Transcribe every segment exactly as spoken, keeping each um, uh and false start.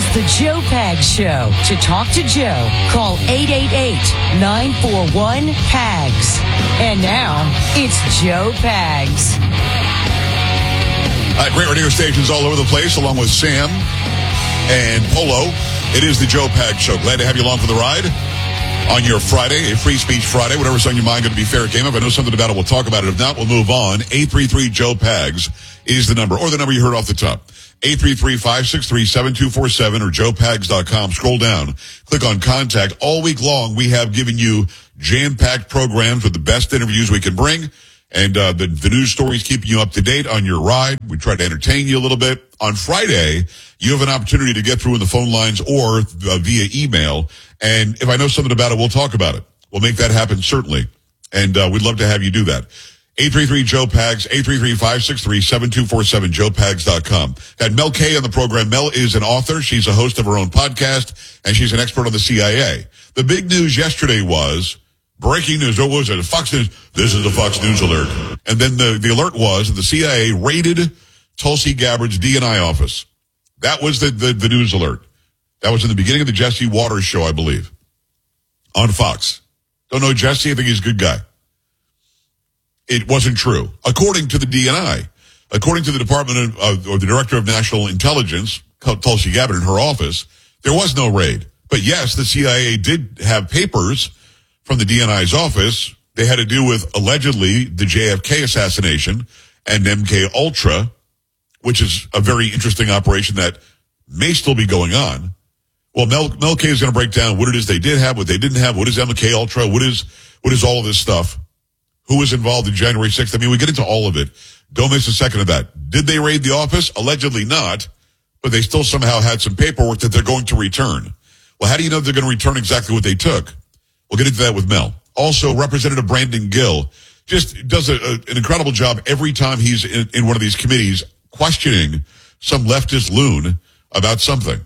the Joe Pags Show. To talk to Joe, call eight eight eight, nine four one, P A G S. And now, it's Joe Pags. Uh, great radio stations all over the place, along with Sam and Polo. It is the Joe Pags Show. Glad to have you along for the ride on your Friday, a free speech Friday. Whatever's on your mind, going to be fair game. If I know something about it, we'll talk about it. If not, we'll move on. eight three three, Joe Pags is the number, or the number you heard off the top. eight three three, five six three, seven two four seven or joe pags dot com. Scroll down, click on contact. All week long, we have given you jam-packed programs with the best interviews we can bring. And uh, the, the news stories keeping you up to date on your ride. We try to entertain you a little bit. On Friday, you have an opportunity to get through in the phone lines or uh, via email. And if I know something about it, we'll talk about it. We'll make that happen, certainly. And uh, we'd love to have you do that. eight three three, Joe Pags, eight three three, five six three, seven two four seven, joe pags dot com. Got Mel Kay on the program. Mel is an author. She's a host of her own podcast, and she's an expert on the C I A. The big news yesterday was... breaking news. What was it? Fox News. This is the Fox News alert. And then the, the alert was that the C I A raided Tulsi Gabbard's D and I office. That was the, the, the news alert. That was in the beginning of the Jesse Waters show, I believe, on Fox. Don't know Jesse. I think he's a good guy. It wasn't true. According to the D and I, according to the Department of, or the Director of National Intelligence, Tulsi Gabbard in her office, there was no raid. But yes, the C I A did have papers from the D N I's office. They had to do with allegedly the J F K assassination and M K Ultra, which is a very interesting operation that may still be going on. Well, Mel, Mel K is going to break down what it is they did have, what they didn't have, what is M K Ultra, what is, what is all of this stuff, who was involved in January sixth. I mean, we get into all of it. Don't miss a second of that. Did they raid the office? Allegedly not, but they still somehow had some paperwork that they're going to return. Well, how do you know they're going to return exactly what they took? We'll get into that with Mel. Also, Representative Brandon Gill just does a, a, an incredible job every time he's in, in one of these committees questioning some leftist loon about something.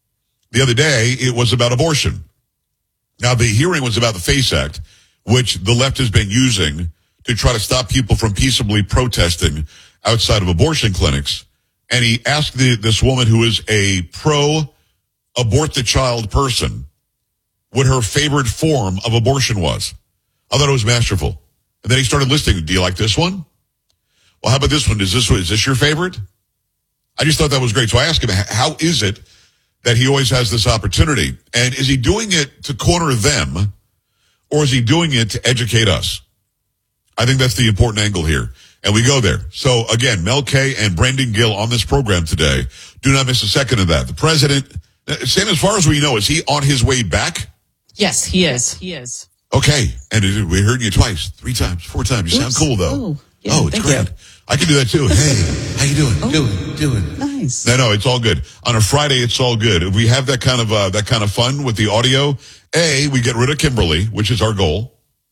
The other day, it was about abortion. Now, the hearing was about the FACE Act, which the left has been using to try to stop people from peaceably protesting outside of abortion clinics. And he asked the, this woman who is a pro-abort the child person what her favorite form of abortion was. I thought it was masterful. And then he started listing, do you like this one? Well, how about this one? Is this is this your favorite? I just thought that was great. So I asked him, how is it that he always has this opportunity? And is he doing it to corner them, or is he doing it to educate us? I think that's the important angle here. And we go there. So again, Mel Kay and Brandon Gill on this program today. Do not miss a second of that. The president, Sam, as far as we know, is he on his way back? Yes, he is. He is. Okay. And it, we heard you twice, three times, four times. You Oops. sound cool, though. Oh, yeah, oh it's great. You. I can do that, too. Hey, how you doing? Oh, doing, doing. Nice. No, no, it's all good. On a Friday, it's all good. If we have that kind of uh, that kind of fun with the audio, A, we get rid of Kimberly, which is our goal.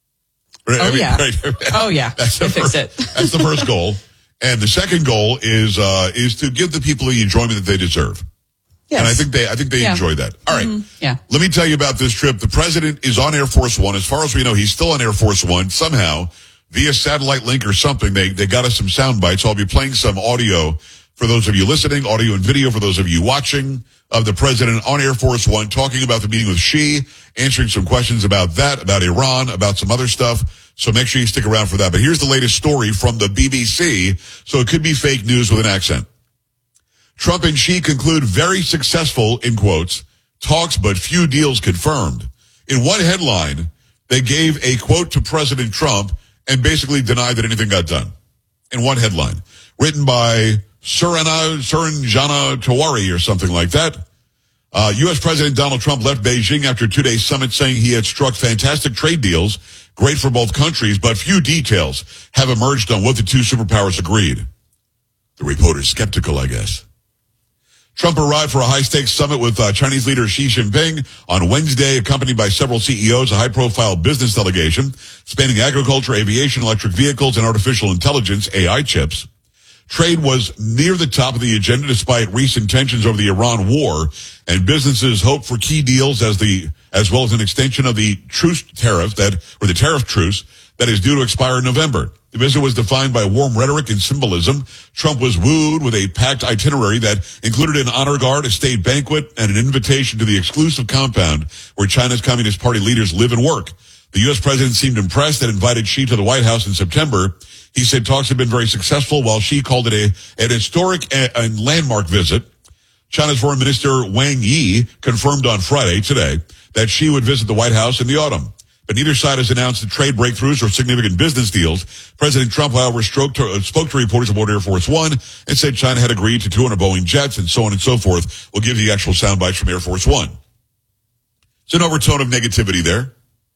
Oh, I mean, yeah. Right? Oh, yeah. That's the, first, it. that's the first goal. And the second goal is uh, is to give the people the enjoyment that they deserve. Yes. And I think they, I think they yeah. enjoy that. All right. Mm-hmm. Yeah. Let me tell you about this trip. The president is on Air Force One. As far as we know, he's still on Air Force One. Somehow, via satellite link or something, they, they got us some sound bites. So I'll be playing some audio for those of you listening, audio and video for those of you watching, of the president on Air Force One talking about the meeting with Xi, answering some questions about that, about Iran, about some other stuff. So make sure you stick around for that. But here's the latest story from the B B C. So it could be fake news with an accent. Trump and Xi conclude very successful, in quotes, talks, but few deals confirmed. In one headline, they gave a quote to President Trump and basically denied that anything got done. In one headline. Written by Surana, Suranjana Tawari or something like that. Uh, U S. President Donald Trump left Beijing after a two-day summit saying he had struck fantastic trade deals, great for both countries, but few details have emerged on what the two superpowers agreed. The reporter's skeptical, I guess. Trump arrived for a high-stakes summit with uh, Chinese leader Xi Jinping on Wednesday, accompanied by several C E Os, a high-profile business delegation spanning agriculture, aviation, electric vehicles, and artificial intelligence, A I chips. Trade was near the top of the agenda despite recent tensions over the Iran war, and businesses hope for key deals as the as well as an extension of the truce tariff that or the tariff truce that is due to expire in November. The visit was defined by warm rhetoric and symbolism. Trump was wooed with a packed itinerary that included an honor guard, a state banquet, and an invitation to the exclusive compound where China's Communist Party leaders live and work. The U S president seemed impressed and invited Xi to the White House in September. He said talks have been very successful, while Xi called it a, an historic and landmark visit. China's Foreign Minister Wang Yi confirmed on Friday, today, that Xi would visit the White House in the autumn. But neither side has announced the trade breakthroughs or significant business deals. President Trump, however, spoke to, uh, spoke to reporters aboard Air Force One and said China had agreed to two hundred Boeing jets and so on and so forth. We'll give you the actual sound bites from Air Force One. It's an overtone of negativity there.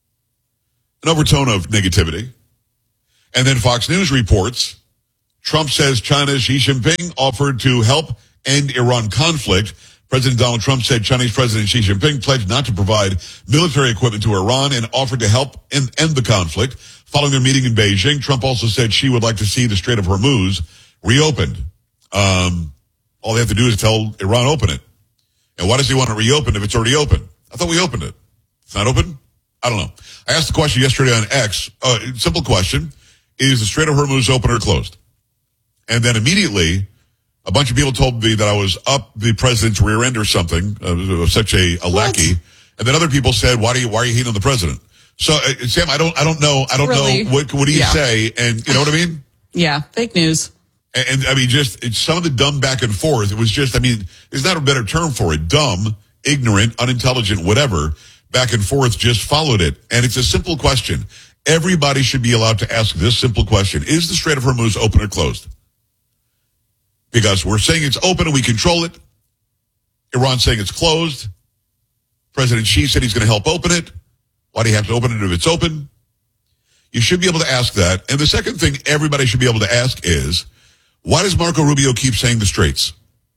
An overtone of negativity. And then Fox News reports Trump says China's Xi Jinping offered to help end Iran conflict. President Donald Trump said Chinese President Xi Jinping pledged not to provide military equipment to Iran and offered to help end, end the conflict. Following their meeting in Beijing, Trump also said Xi would like to see the Strait of Hormuz reopened. Um, all they have to do is tell Iran open it. And why does he want it reopened if it's already open? I thought we opened it. It's not open? I don't know. I asked the question yesterday on X. Uh, simple question. Is the Strait of Hormuz open or closed? And then immediately, a bunch of people told me that I was up the president's rear end or something, uh, such a, a lackey. And then other people said, "Why do you? Why are you hating on the president?" So, uh, Sam, I don't, I don't know, I don't Really? know what what do you Yeah. say, and you know what I mean? Yeah, fake news. And, and I mean, just it's some of the dumb back and forth. It was just, I mean, there's not a better term for it: dumb, ignorant, unintelligent, whatever. Back and forth, just followed it, and it's a simple question. Everybody should be allowed to ask this simple question: is the Strait of Hormuz open or closed? Because we're saying it's open and we control it. Iran's saying it's closed. President Xi said he's going to help open it. Why do you have to open it if it's open? You should be able to ask that. And the second thing everybody should be able to ask is, why does Marco Rubio keep saying the straits?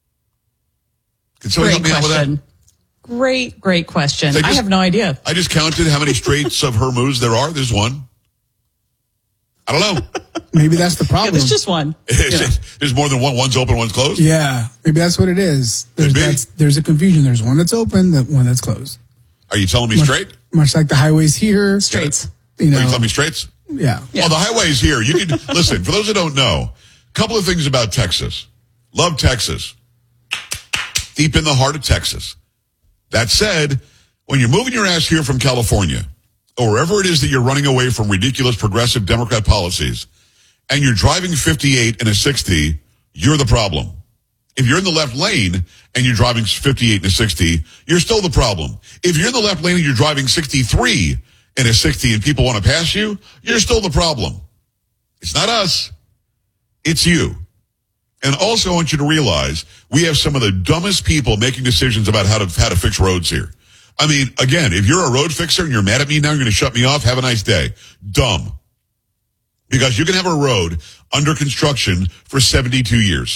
Can somebody Great help me out with that? question. Great, great question. They I just- have no idea. I just counted how many straits of Hormuz there are. There's one. I don't know. Maybe that's the Yeah, problem. there's just one. There's more than one. One's open, one's closed. Yeah, maybe that's what it is. There's Could be. that's, there's a confusion. There's one that's open, the one that's closed. Are you telling me Much, straight? much like the highways here. Straits. You Are know, you telling me straights? yeah. Yeah. Well, the highway's here. You can listen. For those who don't know, a couple of things about Texas. Love Texas. Deep in the heart of Texas. That said, when you're moving your ass here from California, or wherever it is that you're running away from ridiculous progressive Democrat policies, and you're driving fifty-eight in a sixty, you're the problem. If you're in the left lane and you're driving fifty-eight in a sixty, you're still the problem. If you're in the left lane and you're driving sixty-three in a sixty and people want to pass you, you're still the problem. It's not us. It's you. And also I want you to realize we have some of the dumbest people making decisions about how to how to fix roads here. I mean, again, if you're a road fixer and you're mad at me now, you're going to shut me off, have a nice day. Dumb. Because you can have a road under construction for seventy-two years.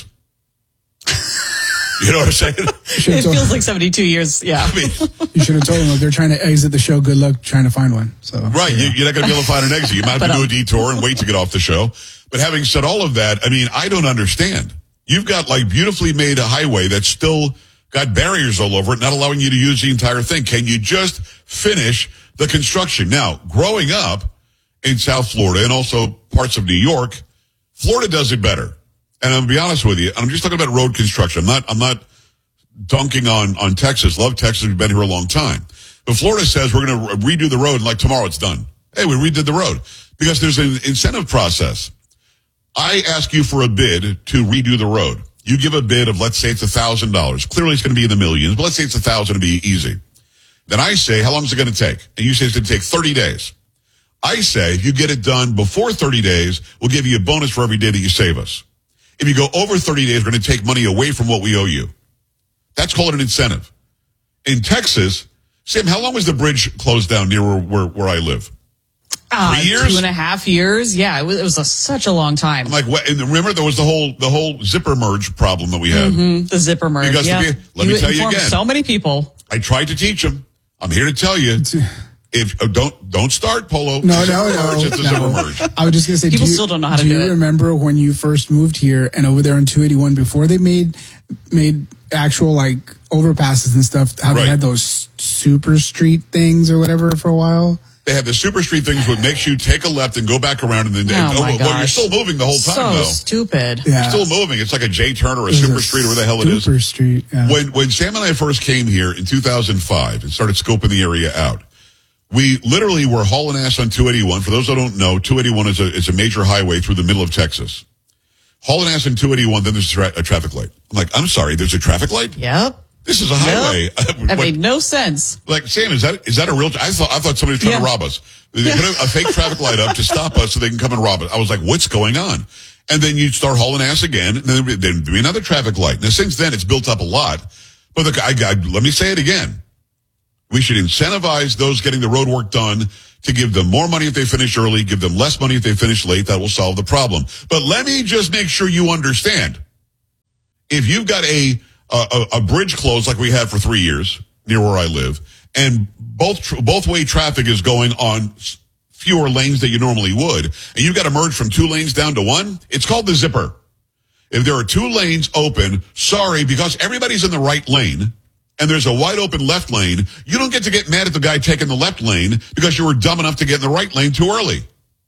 You know what I'm saying? It feels like seventy-two years. Yeah. I mean, You should have told them, look, they're trying to exit the show. Good luck trying to find one. So right, yeah. you, you're not going to be able to find an exit. You might have to But, do um, a detour and wait to get off the show. But having said all of that, I mean, I don't understand. You've got like beautifully made a highway that's still got barriers all over it, not allowing you to use the entire thing. Can you just finish the construction? Now, growing up in South Florida and also parts of New York, Florida does it better. And I'm going to be honest with you, I'm just talking about road construction. I'm not, I'm not dunking on, on Texas. Love Texas. We've been here a long time. But Florida says we're going to redo the road and like tomorrow it's done. Hey, we redid the road because there's an incentive process. I ask you for a bid to redo the road. You give a bid of, let's say it's a thousand dollars. Clearly it's going to be in the millions, but let's say it's a thousand to be easy. Then I say, how long is it going to take? And you say it's going to take thirty days. I say, if you get it done before thirty days, we'll give you a bonus for every day that you save us. If you go over thirty days, we're going to take money away from what we owe you. That's called an incentive. In Texas, Sam, how long was the bridge closed down near where, where, where I live? Uh, Three years? Two and a half years. Yeah, it was, it was a, such a long time. I'm like, what? And remember, there was the whole the whole zipper merge problem that we had. Mm, the zipper merge. Because Yeah. to be- let me tell you informed again. So many people. I tried to teach them. I'm here to tell you, if uh, don't don't start Polo. No, It's a no, zipper merge, no, It's a no. zipper merge. I was just gonna say, People do you, still don't know how to do do you it. remember when you first moved here and over there on two eighty-one before they made made actual like overpasses and stuff? How Right. they had those super street things or whatever for a while. They have the super street things which makes you take a left and go back around and then Oh, my well, you're gosh. still moving the whole time So though. stupid. Yeah. You're still moving. It's like a J turn or a It was super a street or whatever the hell it is. Super street. Yeah. When when Sam and I first came here in two thousand five and started scoping the area out, we literally were hauling ass on two eighty-one. For those that don't know, two eighty-one is a is a major highway through the middle of Texas. Hauling ass on two eighty-one, then there's a, tra- a traffic light. I'm like, I'm sorry, there's a traffic light? Yep. This is a highway. Yep. That made no sense. Like, Sam, is that is that a real? I thought I thought somebody was trying Yeah. to rob us. They Yeah. put a, a fake traffic light up to stop us so they can come and rob us. I was like, what's going on? And then you start hauling ass again, and then there'd be- there'd be another traffic light. Now, since then, it's built up a lot. But the, I, I, let me say it again. We should incentivize those getting the road work done to give them more money if they finish early, give them less money if they finish late. That will solve the problem. But let me just make sure you understand. If you've got a a, a bridge closed like we had for three years near where I live, and both tr- both way traffic is going on s- fewer lanes than you normally would, and you've got to merge from two lanes down to one, it's called the zipper. If there are two lanes open, sorry, because everybody's in the right lane, and there's a wide open left lane, you don't get to get mad at the guy taking the left lane because you were dumb enough to get in the right lane too early.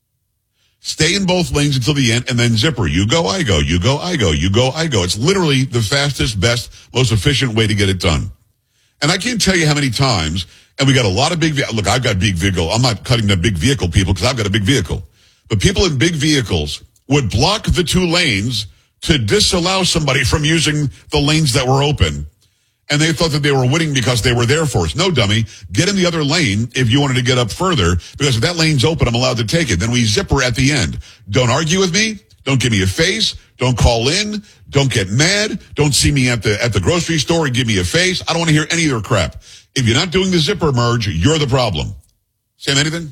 Stay in both lanes until the end, and then zipper. You go, I go. You go, I go. You go, I go. It's literally the fastest, best, most efficient way to get it done. And I can't tell you how many times, and we got a lot of big, look, I've got big vehicle. I'm not cutting the big vehicle people because I've got a big vehicle. But people in big vehicles would block the two lanes to disallow somebody from using the lanes that were open. And they thought that they were winning because they were there for us. No, dummy. Get in the other lane if you wanted to get up further, because if that lane's open, I'm allowed to take it. Then we zipper at the end. Don't argue with me. Don't give me a face. Don't call in. Don't get mad. Don't see me at the at the grocery store and give me a face. I don't want to hear any of your crap. If you're not doing the zipper merge, you're the problem. Sam, anything?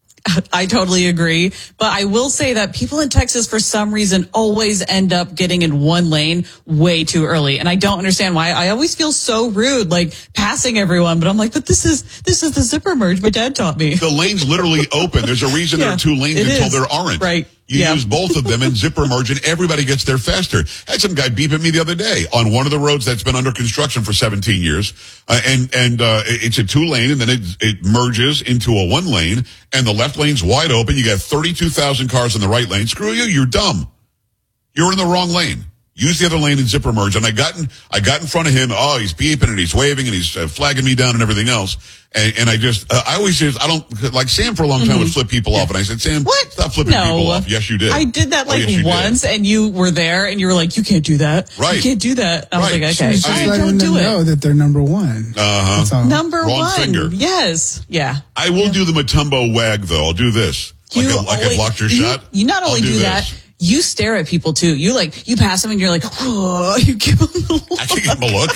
I totally agree. But I will say that people in Texas, for some reason, always end up getting in one lane way too early. And I don't understand why. I always feel so rude, like passing everyone. But I'm like, but this is this is the zipper merge my dad taught me. The lane's literally open. There's a reason Yeah, there are two lanes it until is. there aren't. Right. You Yeah. use both of them and zipper merge, and everybody gets there faster. I had some guy beep at me the other day on one of the roads that's been under construction for seventeen years, uh, and and uh, it's a two lane, and then it it merges into a one lane, and the left lane's wide open. You got thirty-two thousand cars in the right lane. Screw you, you're dumb. You're in the wrong lane. Use the other lane and zipper merge. And I got in, I got in front of him. Oh, he's beeping and he's waving and he's uh, flagging me down and everything else. And, and I just, uh, I always just, I don't, like Sam for a long time would flip people off. And I said, Sam, What? stop flipping No. people off. Yes, you did. I did that Oh, like yes, you did. once, and you were there, and you were like, "You can't do that. Right. You can't do that." I was Right. like, So "Okay, It's just I letting don't them do know it." that they're number one. Uh-huh. That's all. Number Wrong one, finger. yes, yeah. I will do the Matumbo wag though. I'll do this. Like, You I, like I always- blocked your you, shot. You not I'll only do, this. that, you stare at people too. You like you pass them and you're like, oh, you give them the look. I can give him a look.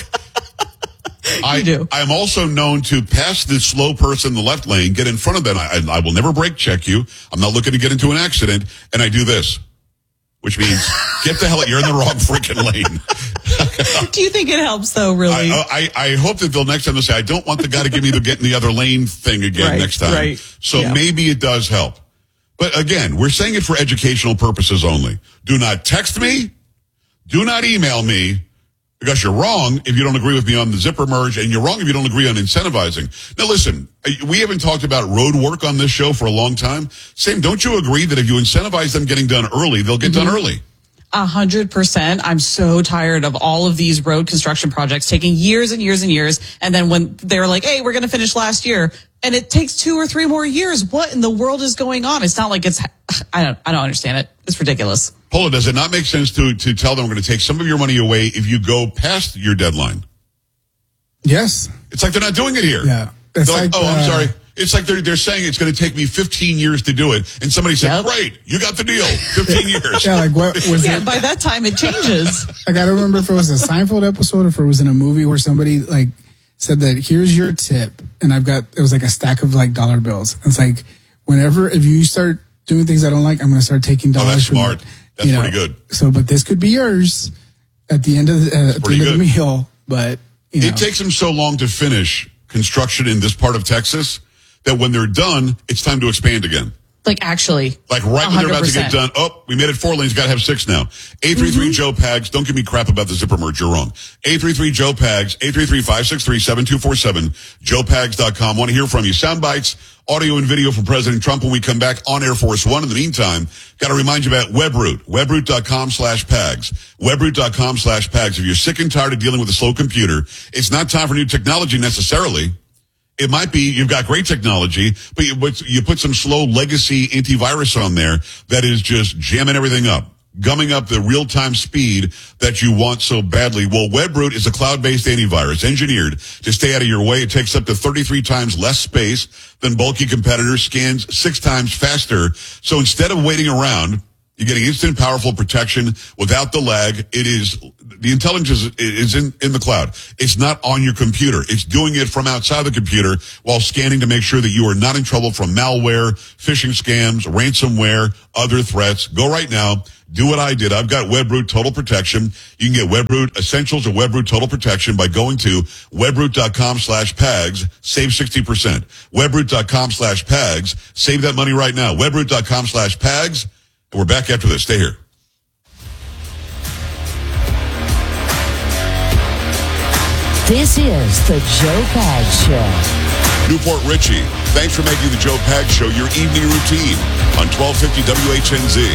I do. I'm also known to pass the slow person in the left lane, get in front of them. I, I will never brake check you. I'm not looking to get into an accident, and I do this, which means get the hell out. You're in the wrong freaking lane. Do you think it helps though? Really? I, I I hope that they'll next time they'll say, I don't want the guy to give me the get in the other lane thing again Right, next time. right. So Yeah. maybe it does help. But again, we're saying it for educational purposes only. Do not text me. Do not email me, because you're wrong if you don't agree with me on the zipper merge, and you're wrong if you don't agree on incentivizing. Now listen, we haven't talked about road work on this show for a long time. Sam, don't you agree that if you incentivize them getting done early, they'll get Mm-hmm. done early? A hundred percent. I'm so tired of all of these road construction projects taking years and years and years. And then when they're like, hey, we're going to finish last year, and it takes two or three more years. What in the world is going on? It's not like it's, I don't, I don't understand it. It's ridiculous. Polo, does it not make sense to, to tell them we're going to take some of your money away if you go past your deadline? Yes. It's like they're not doing it here. Yeah. They're It's like, like, oh, I'm uh, sorry. It's like they're, they're saying it's going to take me fifteen years to do it. And somebody said, Yep. great, you got the deal. fifteen years. Yeah, like what was Yeah, it? by that time it changes. Like I don't remember if it was a Seinfeld episode or if it was in a movie where somebody like said that here's your tip, and I've got it was like a stack of like dollar bills. It's like whenever if you start doing things I don't like, I'm going to start taking Oh, dollars. that's from you. smart. That's You know, pretty good. So, but this could be yours at the end of the, uh, at the, pretty end of the good. meal. But you know, It takes them so long to finish construction in this part of Texas that when they're done, it's time to expand again. Like actually. Like right when they're about to get done. Oh, we made it four lanes. Got to have six now. eight three three Joe Pags. Don't give me crap about the zipper merge. You're wrong. eight three three Joe Pags. eight three three, five six three, seven two four seven. joe pags dot com. Want to hear from you. Sound bites, audio and video from President Trump when we come back on Air Force One. In the meantime, got to remind you about Webroot. Webroot dot com slash Pags. Webroot dot com slash Pags. If you're sick and tired of dealing with a slow computer, it's not time for new technology necessarily. It might be you've got great technology, but you, but you put some slow legacy antivirus on there that is just jamming everything up, gumming up the real-time speed that you want so badly. Well, Webroot is a cloud-based antivirus engineered to stay out of your way. It takes up to thirty-three times less space than bulky competitors, scans six times faster. So instead of waiting around, you're getting instant, powerful protection without the lag. It is, the intelligence is in, in the cloud. It's not on your computer. It's doing it from outside the computer while scanning to make sure that you are not in trouble from malware, phishing scams, ransomware, other threats. Go right now. Do what I did. I've got Webroot Total Protection. You can get Webroot Essentials or Webroot Total Protection by going to webroot dot com slash Pags. Save sixty percent. webroot dot com slash Pags. Save that money right now. webroot dot com slash Pags. We're back after this. Stay here. This is the Joe Pags Show. Newport Richie, thanks for making the Joe Pags Show your evening routine on twelve fifty W H N Z.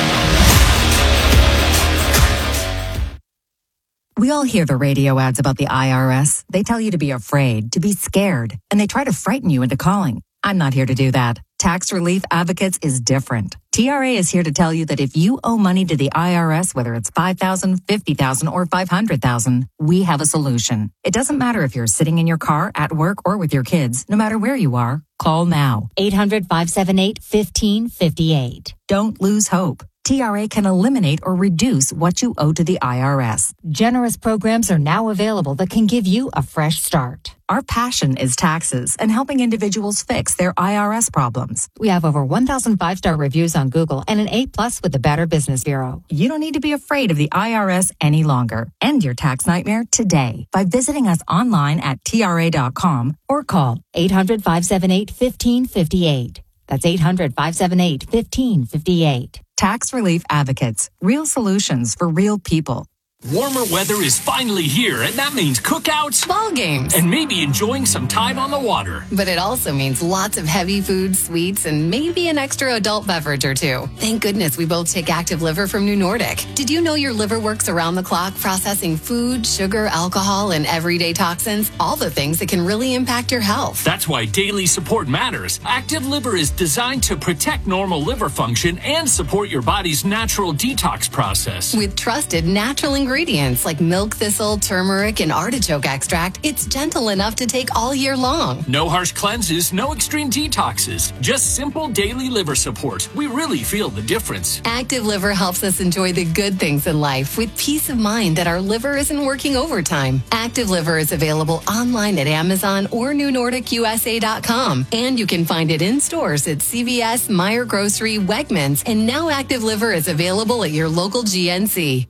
We all hear the radio ads about the I R S. They tell you to be afraid, to be scared, and they try to frighten you into calling. I'm not here to do that. Tax Relief Advocates is different. T R A is here to tell you that if you owe money to the I R S, whether it's five thousand dollars, fifty thousand dollars, or five hundred thousand dollars, we have a solution. It doesn't matter if you're sitting in your car, at work, or with your kids. No matter where you are, call now. eight hundred, five seven eight, one five five eight. Don't lose hope. T R A can eliminate or reduce what you owe to the I R S. Generous programs are now available that can give you a fresh start. Our passion is taxes and helping individuals fix their I R S problems. We have over one thousand five-star reviews on Google and an A plus with the Better Business Bureau. You don't need to be afraid of the I R S any longer. End your tax nightmare today by visiting us online at T R A dot com or call eight hundred, five seven eight, one five five eight. That's eight hundred, five seven eight, one five five eight. Tax Relief Advocates. Real solutions for real people. Warmer weather is finally here, and that means cookouts, ball games, and maybe enjoying some time on the water. But it also means lots of heavy food, sweets, and maybe an extra adult beverage or two. Thank goodness we both take Active Liver from New Nordic. Did you know your liver works around the clock processing food, sugar, alcohol, and everyday toxins? All the things that can really impact your health. That's why daily support matters. Active Liver is designed to protect normal liver function and support your body's natural detox process. With trusted natural ingredients. Ingredients like milk thistle, turmeric, and artichoke extract, it's gentle enough to take all year long. No harsh cleanses, no extreme detoxes, just simple daily liver support. We really feel the difference. Active Liver helps us enjoy the good things in life with peace of mind that our liver isn't working overtime. Active Liver is available online at Amazon or New Nordic U S A dot com, and you can find it in stores at C V S, Meijer Grocery, Wegmans, and now Active Liver is available at your local G N C.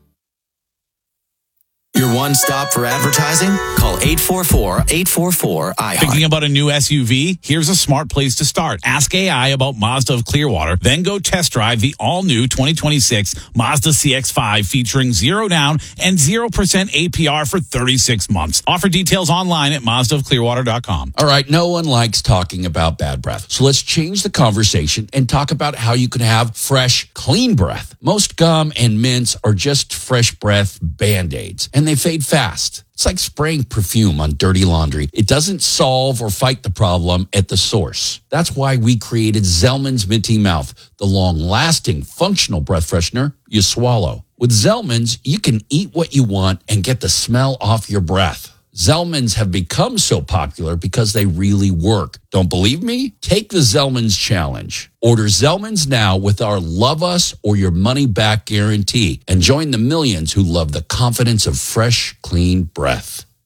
Your one stop for advertising? Call eight four four, eight four four, I heart. Thinking about a new S U V? Here's a smart place to start. Ask A I about Mazda of Clearwater, then go test drive the all-new twenty twenty-six Mazda C X five featuring zero down and zero percent A P R for thirty-six months. Offer details online at Mazda of Clearwater dot com. All right, no one likes talking about bad breath. So let's change the conversation and talk about how you can have fresh, clean breath. Most gum and mints are just fresh breath Band-Aids, and they fade fast. It's like spraying perfume on dirty laundry. It doesn't solve or fight the problem at the source. That's why we created Zellman's Minty Mouth, the long-lasting, functional breath freshener you swallow. With Zellman's, you can eat what you want and get the smell off your breath. Zellman's have become so popular because they really work. Don't believe me? Take the Zellman's challenge. Order Zellman's now with our Love Us or Your Money Back guarantee and join the millions who love the confidence of fresh, clean breath.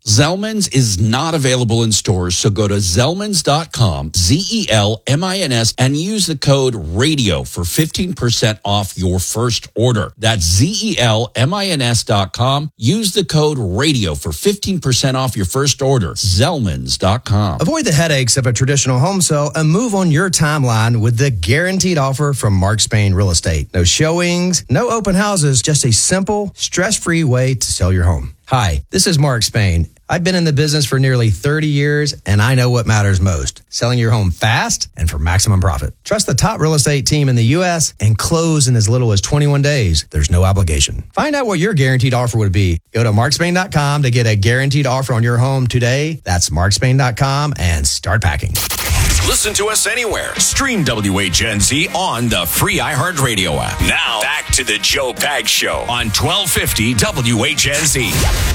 Zellman's is not available in stores, so go to Zellmans dot com, Z E L M I N S, and use the code RADIO for fifteen percent off your first order. That's Z E L M I N S dot com. Use the code RADIO for fifteen percent off your first order. Zellmans dot com. Avoid the headaches of a traditional home sale and move on your timeline with the guaranteed offer from Mark Spain Real Estate. No showings, no open houses, just a simple, stress-free way to sell your home. Hi, this is Mark Spain. I've been in the business for nearly thirty years, and I know what matters most. Selling your home fast and for maximum profit. Trust the top real estate team in the U S and close in as little as twenty-one days. There's no obligation. Find out what your guaranteed offer would be. Go to mark spain dot com to get a guaranteed offer on your home today. That's mark spain dot com and start packing. Listen to us anywhere. Stream W H N Z on the free iHeartRadio app. Now, back to the Joe Pags Show on twelve fifty W H N Z.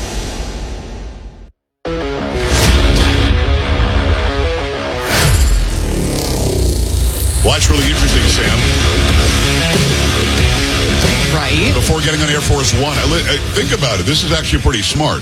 Well, that's really interesting, Sam. Right. Before getting on Air Force One, I li- I think about it. This is actually pretty smart.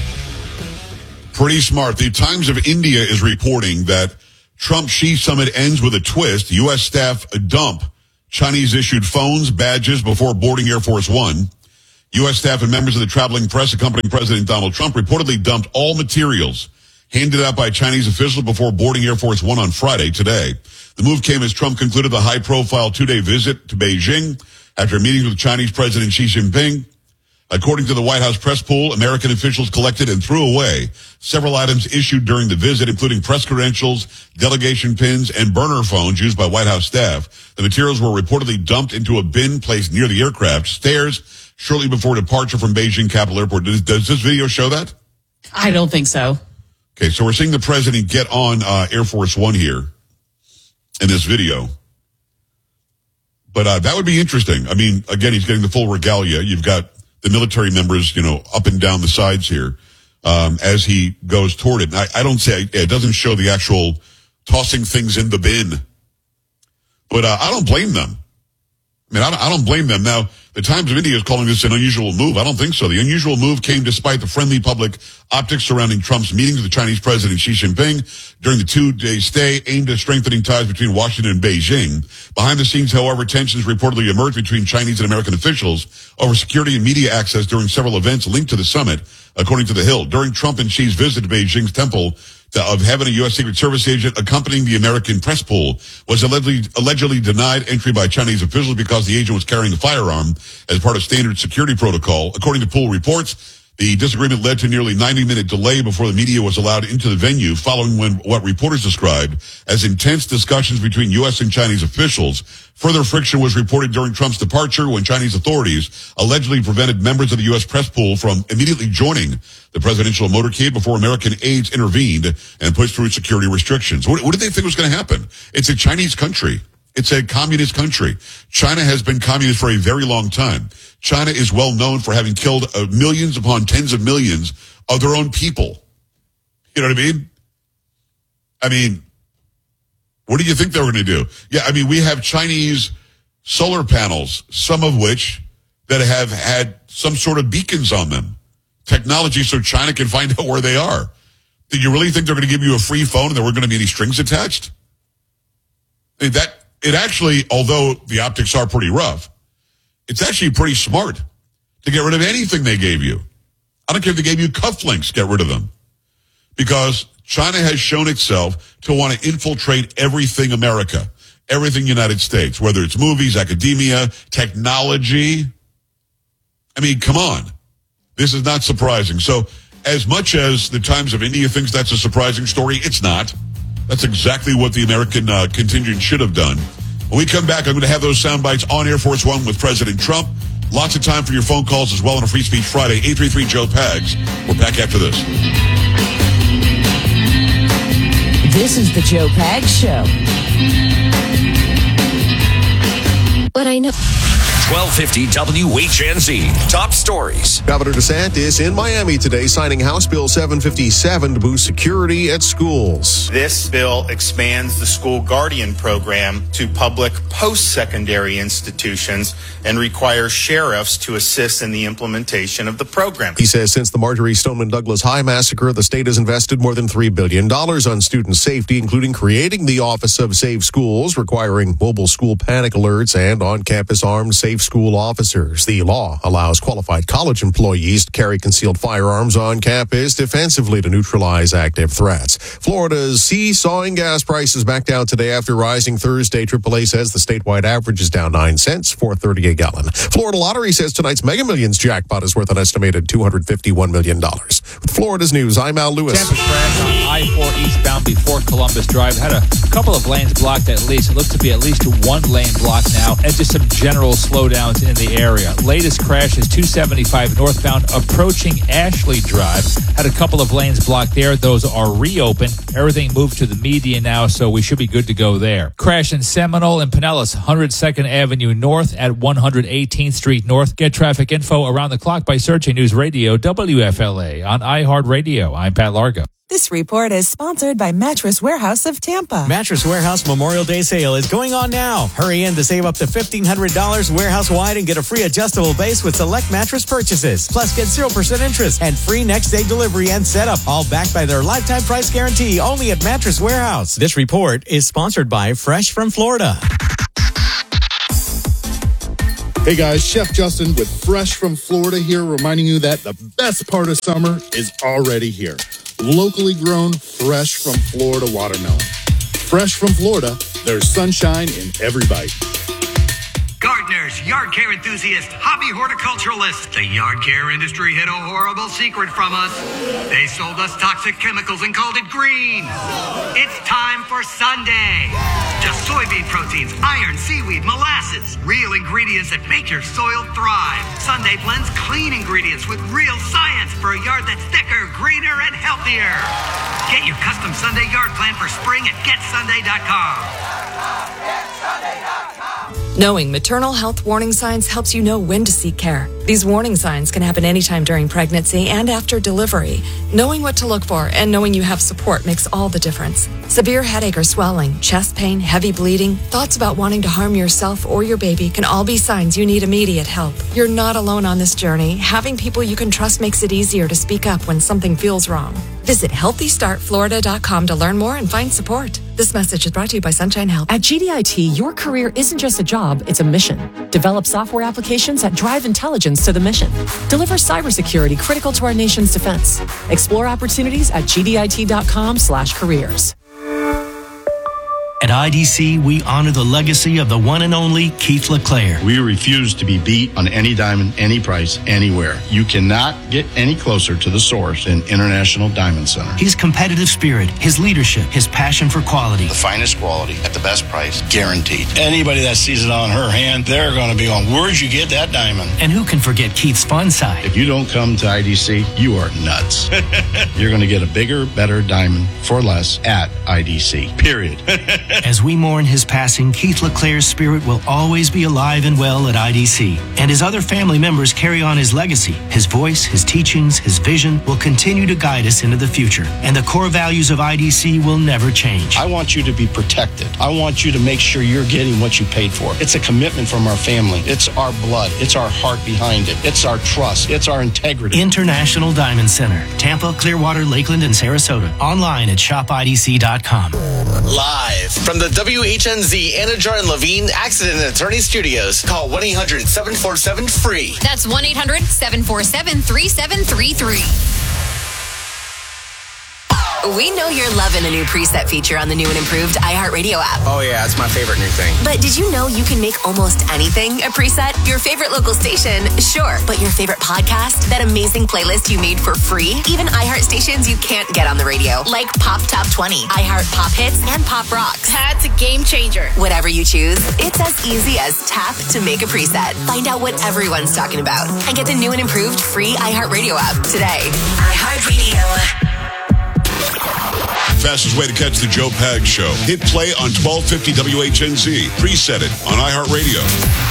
Pretty smart. The Times of India is reporting that Trump-Xi summit ends with a twist. U S staff dump Chinese-issued phones, badges before boarding Air Force One. U S staff and members of the traveling press accompanying President Donald Trump reportedly dumped all materials handed out by Chinese officials before boarding Air Force One on Friday, today. The move came as Trump concluded the high-profile two-day visit to Beijing after meetings with Chinese President Xi Jinping. According to the White House press pool, American officials collected and threw away several items issued during the visit, including press credentials, delegation pins, and burner phones used by White House staff. The materials were reportedly dumped into a bin placed near the aircraft stairs shortly before departure from Beijing Capital Airport. Does, does this video show that? I don't think so. Okay, so we're seeing the president get on uh, Air Force One here in this video. But uh, that would be interesting. I mean, again, he's getting the full regalia. You've got the military members, you know, up and down the sides here um, as he goes toward it. And I, I don't say, it doesn't show the actual tossing things in the bin. But uh, I don't blame them. I mean, I don't, I don't blame them. Now, the Times of India is calling this an unusual move. I don't think so. The unusual move came despite the friendly public optics surrounding Trump's meetings with the Chinese President Xi Jinping during the two-day stay aimed at strengthening ties between Washington and Beijing. Behind the scenes, however, tensions reportedly emerged between Chinese and American officials over security and media access during several events linked to the summit, according to The Hill. During Trump and Xi's visit to Beijing's temple of heaven, a U S Secret Service agent accompanying the American press pool was allegedly, allegedly denied entry by Chinese officials because the agent was carrying a firearm as part of standard security protocol. According to pool reports, the disagreement led to a nearly ninety-minute delay before the media was allowed into the venue following when what reporters described as intense discussions between U S and Chinese officials. Further friction was reported during Trump's departure when Chinese authorities allegedly prevented members of the U S press pool from immediately joining the presidential motorcade before American aides intervened and pushed through security restrictions. What, what did they think was going to happen? It's a Chinese country. It's a communist country. China has been communist for a very long time. China is well known for having killed uh, millions upon tens of millions of their own people. You know what I mean? I mean, what do you think they were going to do? Yeah, I mean, we have Chinese solar panels, some of which that have had some sort of beacons on them. Technology so China can find out where they are. Do you really think they're going to give you a free phone and there weren't going to be any strings attached? I mean, that, it actually, although the optics are pretty rough, it's actually pretty smart to get rid of anything they gave you. I don't care if they gave you cufflinks, get rid of them. Because China has shown itself to want to infiltrate everything America, everything United States, whether it's movies, academia, technology. I mean, come on. This is not surprising. So as much as the Times of India thinks that's a surprising story, it's not. That's exactly what the American uh, contingent should have done. When we come back, I'm going to have those sound bites on Air Force One with President Trump. Lots of time for your phone calls as well on a Free Speech Friday. eight three three Joe Pags. We're back after this. This is the Joe Pags Show. But I know... twelve fifty W H N Z. Top stories. Governor DeSantis in Miami today signing House Bill seven fifty-seven to boost security at schools. This bill expands the school guardian program to public post-secondary institutions and requires sheriffs to assist in the implementation of the program. He says since the Marjorie Stoneman Douglas High massacre, the state has invested more than three billion dollars on student safety, including creating the Office of Safe Schools, requiring mobile school panic alerts, and on-campus armed safe school officers. The law allows qualified college employees to carry concealed firearms on campus defensively to neutralize active threats. Florida's seesawing gas prices back down today after rising Thursday. triple A says the statewide average is down nine cents, four thirty a gallon. Florida Lottery says tonight's Mega Millions jackpot is worth an estimated two hundred fifty-one million dollars. With Florida's news, I'm Al Lewis. Tampa crash on I four eastbound before Columbus Drive. Had a couple of lanes blocked at least. It looks to be at least one lane blocked now, and just some general slowdowns in the area. Latest crash is two seventy-five northbound approaching Ashley Drive. Had a couple of lanes blocked there. Those are reopened. Everything moved to the median now, so we should be good to go there. Crash in Seminole and Pinellas, one hundred second Avenue North at one hundred eighteenth Street North. Get traffic info around the clock by searching News Radio W F L A on iHeartRadio. I'm Pat Largo. This report is sponsored by Mattress Warehouse of Tampa. Mattress Warehouse Memorial Day sale is going on now. Hurry in to save up to fifteen hundred dollars warehouse-wide and get a free adjustable base with select mattress purchases. Plus, get zero percent interest and free next-day delivery and setup, all backed by their lifetime price guarantee only at Mattress Warehouse. This report is sponsored by Fresh from Florida. Hey guys, Chef Justin with Fresh from Florida here, reminding you that the best part of summer is already here. Locally grown, fresh from Florida watermelon. Fresh from Florida, there's sunshine in every bite. Gardeners, yard care enthusiasts, hobby horticulturalists. The yard care industry hid a horrible secret from us. They sold us toxic chemicals and called it green. It's time for Sunday. Just soybean proteins, iron, seaweed, molasses. Real ingredients that make your soil thrive. Sunday blends clean ingredients with real science for a yard that's thicker, greener, and healthier. Get your custom Sunday yard plan for spring at get sunday dot com. get sunday dot com. Knowing maternal health warning signs helps you know when to seek care. These warning signs can happen anytime during pregnancy and after delivery. Knowing what to look for and knowing you have support makes all the difference. Severe headache or swelling, chest pain, heavy bleeding, thoughts about wanting to harm yourself or your baby can all be signs you need immediate help. You're not alone on this journey. Having people you can trust makes it easier to speak up when something feels wrong. Visit healthy start florida dot com to learn more and find support. This message is brought to you by Sunshine Health. At G D I T, your career isn't just a job, it's a mission. Develop software applications that drive intelligence to the mission. Deliver cybersecurity critical to our nation's defense. Explore opportunities at G D I T dot com slash careers. At I D C, we honor the legacy of the one and only Keith LeClaire. We refuse to be beat on any diamond, any price, anywhere. You cannot get any closer to the source than International Diamond Center. His competitive spirit, his leadership, his passion for quality. The finest quality at the best price, guaranteed. Anybody that sees it on her hand, they're going to be on, where'd you get that diamond? And who can forget Keith's fun side? If you don't come to I D C, you are nuts. You're going to get a bigger, better diamond for less at I D C, period. As we mourn his passing, Keith LeClaire's spirit will always be alive and well at I D C. And his other family members carry on his legacy. His voice, his teachings, his vision will continue to guide us into the future. And the core values of I D C will never change. I want you to be protected. I want you to make sure you're getting what you paid for. It's a commitment from our family. It's our blood. It's our heart behind it. It's our trust. It's our integrity. International Diamond Center. Tampa, Clearwater, Lakeland, and Sarasota. Online at shop I D C dot com. Live from the W H N Z Anajar and Levine Accident and Attorney Studios. Call one eight hundred seven four seven free. That's one eight hundred seven four seven three seven three three. We know you're loving a new preset feature on the new and improved iHeartRadio app. Oh yeah, it's my favorite new thing. But did you know you can make almost anything a preset? Your favorite local station, sure. But your favorite podcast? That amazing playlist you made for free? Even iHeart stations you can't get on the radio, like Pop Top twenty, iHeart Pop Hits, and Pop Rocks. That's a game changer. Whatever you choose, it's as easy as tap to make a preset. Find out what everyone's talking about and get the new and improved free iHeartRadio app today. iHeartRadio. Fastest way to catch the Joe Pags Show. Hit play on twelve fifty W H N Z. Preset it on iHeartRadio.